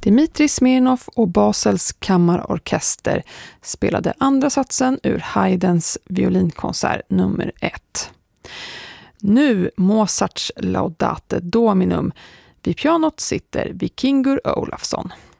Dmitri Smirnov och Basels kammarorkester spelade andra satsen ur Haydns violinkonsert nummer 1. Nu Mozarts Laudate Dominum. Vid pianot sitter Vikingur Olafsson.